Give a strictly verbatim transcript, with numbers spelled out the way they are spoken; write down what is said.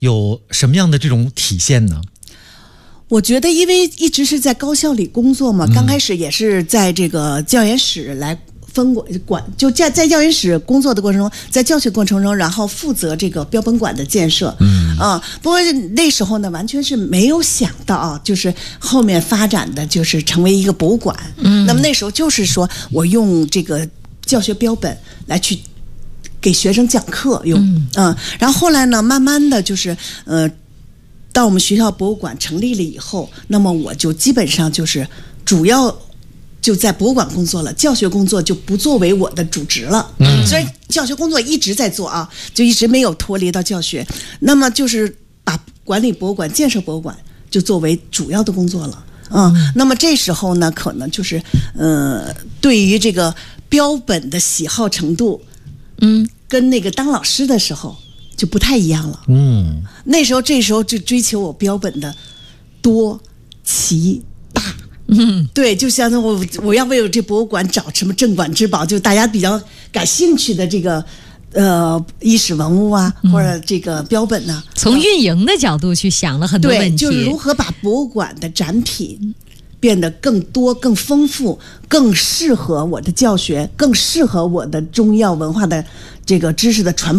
有什么样的这种体现呢？ 我觉得，因为一直是在高校里工作嘛，刚开始也是在这个教研室来分管管，就在在教研室工作的过程中，在教学过程中，然后负责这个标本馆的建设。嗯啊，不过那时候呢，完全是没有想到啊，就是后面发展的就是成为一个博物馆。嗯，那么那时候就是说我用这个教学标本来去给学生讲课用。嗯，嗯然后后来呢，慢慢的就是呃。到我们学校博物馆成立了以后，那么我就基本上就是主要就在博物馆工作了，教学工作就不作为我的主职了。嗯，虽然教学工作一直在做啊，就一直没有脱离到教学。那么就是把管理博物馆、建设博物馆就作为主要的工作了。嗯，那么这时候呢，可能就是呃，对于这个标本的喜好程度，嗯，跟那个当老师的时候就不太一样了。嗯，那时候这时候就追求我标本的多、齐、大。嗯，对，就像我我要为我这博物馆找什么镇馆之宝，就大家比较感兴趣的这个呃历史文物啊，嗯、或者这个标本呢、啊， 从运营的角度去想了很多问题， 对，就是如何把博物馆的展品变得更多、更丰富、更适合我的教学，更适合我的中药文化的这个知识的传播。